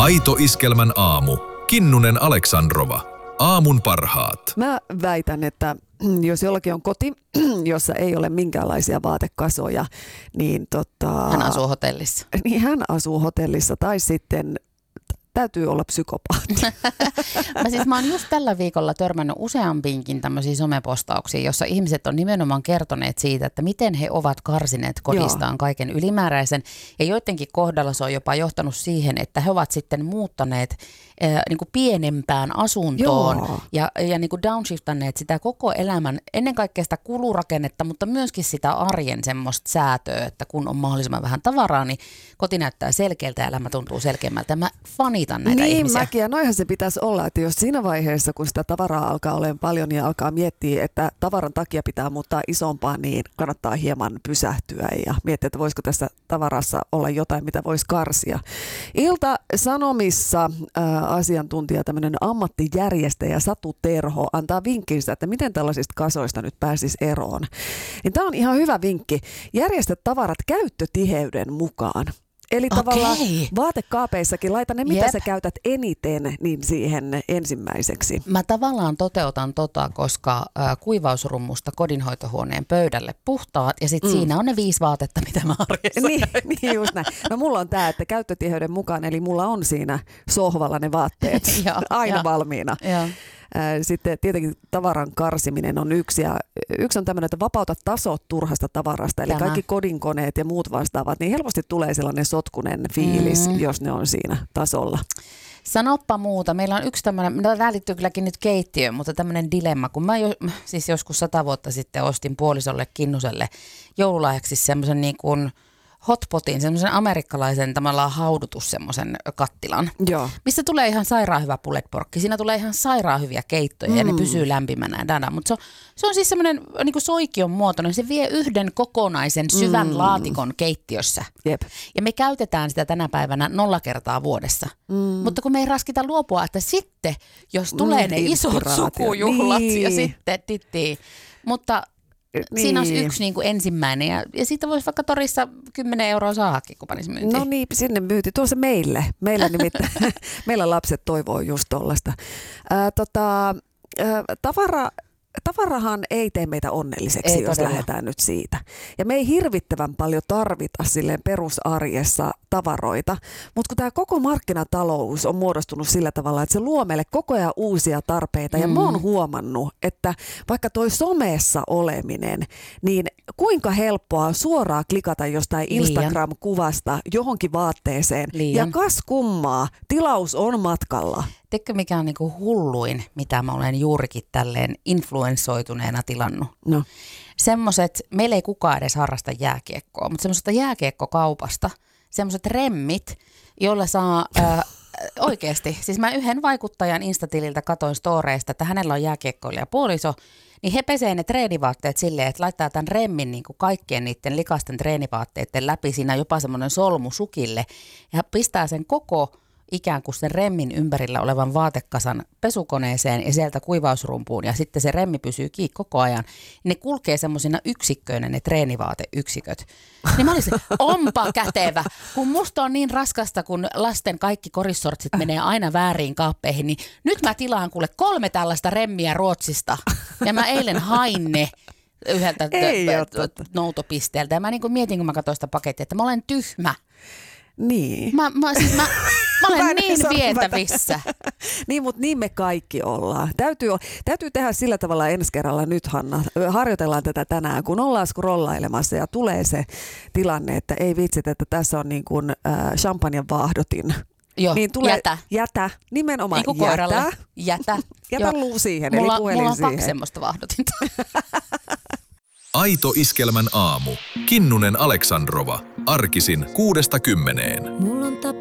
Aito Iskelmän aamu. Kinnunen Aleksandrova. Aamun parhaat. Mä väitän, että jos jollakin on koti, jossa ei ole minkäänlaisia vaatekasoja, niin hän asuu hotellissa. Niin hän asuu hotellissa tai sitten täytyy olla psykopaatti. Mä oon just tällä viikolla törmännyt useampiinkin tämmöisiä somepostauksia, jossa ihmiset on nimenomaan kertoneet siitä, että miten he ovat karsineet kodistaan kaiken ylimääräisen. Ja joidenkin kohdalla se on jopa johtanut siihen, että he ovat sitten muuttaneet niin kuin pienempään asuntoon ja niin kuin downshiftanneet sitä koko elämän, ennen kaikkea sitä kulurakennetta, mutta myöskin sitä arjen semmoista säätöä, että kun on mahdollisimman vähän tavaraa, niin koti näyttää selkeältä ja elämä tuntuu selkeämmältä. Mä fanitan näitä ihmisiä. Mäkin, ja noihän se pitäisi olla, että jos siinä vaiheessa, kun sitä tavaraa alkaa olemaan paljon ja alkaa miettiä, että tavaran takia pitää muuttaa isompaan, niin kannattaa hieman pysähtyä ja miettiä, että voisiko tässä tavarassa olla jotain, mitä voisi karsia. Ilta-Sanomissa asiantuntija, tämmöinen ammattijärjestäjä Satu Terho antaa vinkkinsä, että miten tällaisista kasoista nyt pääsisi eroon. Niin tämä on ihan hyvä vinkki. Järjestä tavarat käyttötiheyden mukaan. Eli tavallaan vaatekaapeissakin laita ne, mitä sä käytät eniten, niin siihen ensimmäiseksi. Mä tavallaan toteutan koska kuivausrummusta kodinhoitohuoneen pöydälle puhtaat ja sitten siinä on ne 5 vaatetta, mitä mä arjessa niin just näin. No mulla on tää, että käyttötiheyden mukaan, eli mulla on siinä sohvalla ne vaatteet aina valmiina. Sitten tietenkin tavaran karsiminen on yksi, ja yksi on tämmöinen, että vapauta tasot turhasta tavarasta, eli kaikki kodinkoneet ja muut vastaavat, niin helposti tulee sellainen sotkunen fiilis, jos ne on siinä tasolla. Sanoppa muuta. Meillä on yksi tämmöinen, tämä liittyy kylläkin nyt keittiöön, mutta tämmöinen dilemma, kun mä siis joskus 100 vuotta sitten ostin puolisolle Kinnuselle joululahjaksi semmoisen niin kuin hotpotin, semmoisen amerikkalaisen tavallaan haudutus semmoisen kattilan, missä tulee ihan sairaan hyvä pulled-porkki. Siinä tulee ihan sairaan hyviä keittoja ja ne pysyy lämpimänä. Mutta se on siis semmoinen niin kuin soikion muotoinen. Se vie yhden kokonaisen syvän laatikon keittiössä. Jep. Ja me käytetään sitä tänä päivänä 0 kertaa vuodessa. Mutta kun me ei raskita luopua, että sitten jos tulee ne isot sukujuhlat ja sitten Mutta siinä on yksi niin kuin ensimmäinen ja siitä voisi vaikka torissa 10 euroa saadakin, kun panisi myyntiin. No niin, sinne myyntiin. Tuo se meille. Meillä nimittäin, meillä lapset toivoo just tollaista. Tavarahan ei tee meitä onnelliseksi, jos lähdetään nyt siitä. Ja me ei hirvittävän paljon tarvita silleen perusarjessa tavaroita, mutta kun tämä koko markkinatalous on muodostunut sillä tavalla, että se luo meille koko ajan uusia tarpeita. Ja mä oon huomannut, että vaikka toi somessa oleminen, niin kuinka helppoa suoraan klikata jostain Instagram-kuvasta johonkin vaatteeseen. Ja kas kummaa, tilaus on matkalla. Tiedätkö mikä on niinku hulluin, mitä mä olen juurikin tälleen influenssoituneena tilannut? No. Semmoiset, meillä ei kukaan edes harrasta jääkiekkoa, mutta semmoisesta jääkiekkokaupasta, semmoiset remmit, joilla saa oikeasti, siis mä yhden vaikuttajan Instatililtä katoin storeista, että hänellä on jääkiekkoilija puoliso, niin he pesee ne treenivaatteet silleen, että laittaa tämän remmin niin kuin kaikkien niiden likasten treenivaatteiden läpi, siinä jopa semmoinen solmu sukille ja pistää sen koko ikään kuin sen remmin ympärillä olevan vaatekasan pesukoneeseen ja sieltä kuivausrumpuun ja sitten se remmi pysyy kiinni koko ajan. Ne kulkee semmoisina yksikköinä ne treenivaateyksiköt. Niin mä olisin, onpa kätevä. Kun musta on niin raskasta, kun lasten kaikki korissortsit menee aina vääriin kaappeihin, niin nyt mä tilaan kuule 3 tällaista remmiä Ruotsista. Ja mä eilen hain ne yhdeltä noutopisteeltä. Ja mä niin kuin mietin, kun mä katsoin sitä pakettia, että mä olen tyhmä. Niin. Mä olen niin vietävissä. Niin, mutta niin me kaikki ollaan. Täytyy tehdä sillä tavalla ensi kerralla nyt, Hanna. Harjoitellaan tätä tänään, kun ollaan scrollailemassa ja tulee se tilanne, että ei vitsit, että tässä on niin kuin champagnen vaahdotin. Joo, niin tulee, jätä. Nimenomaan niin koiralle. Jätä luu siihen, eli puhelin mulla on siihen. 2 semmoista vaahdotinta. Aito Iskelmän aamu. Kinnunen Aleksandrova. Arkisin 6–10.